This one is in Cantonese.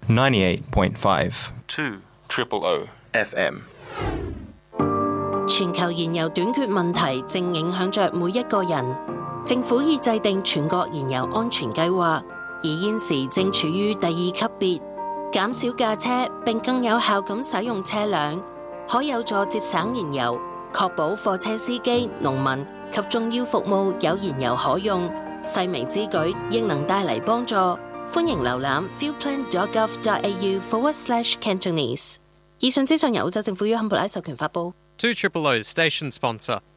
98.5 200 FM。 全球燃油短缺問題正影響着每一個人，政府已制定全國燃油安全計劃，而現時正處於第2級別，減少駕車並更有效咁使用車輛，可有助節省燃油，確保貨車司機、農民及重要服務有燃油可用。細微之舉亦能帶嚟幫助。歡迎瀏覽 fuelplan.gov.au/Cantonese。以上資訊由澳洲政府於坎培拉授權發布。 200 station sponsor.